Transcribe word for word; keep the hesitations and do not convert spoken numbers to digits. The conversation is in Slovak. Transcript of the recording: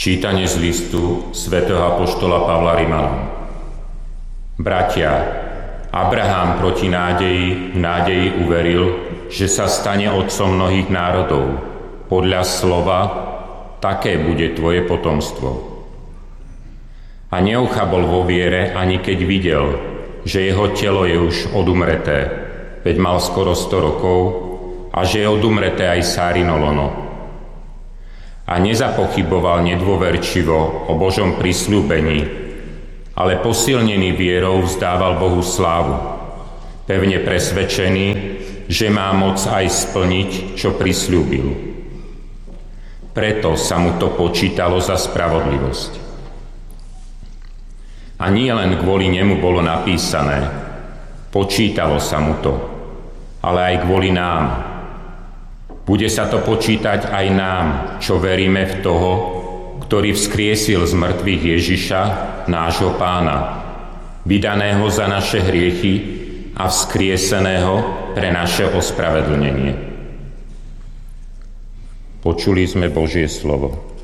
Čítanie z listu svätého apoštola Pavla Rimanom. Bratia, Abraham proti nádeji v nádeji uveril, že sa stane otcom mnohých národov. Podľa slova, také bude tvoje potomstvo. A neochabol vo viere, ani keď videl, že jeho telo je už odumreté, veď mal skoro sto rokov, a že je odumreté aj Sárino lono. A nezapochyboval nedôverčivo o Božom prisľúbení, ale posilnený vierou vzdával Bohu slávu, pevne presvedčený, že má moc aj splniť, čo prisľúbil. Preto sa mu to počítalo za spravodlivosť. A nie len kvôli nemu bolo napísané, počítalo sa mu to, ale aj kvôli nám. Bude sa to počítať aj nám, čo veríme v toho, ktorý vzkriesil z mŕtvych Ježiša, nášho Pána, vydaného za naše hriechy a vzkrieseného pre naše ospravedlnenie. Počuli sme Božie slovo.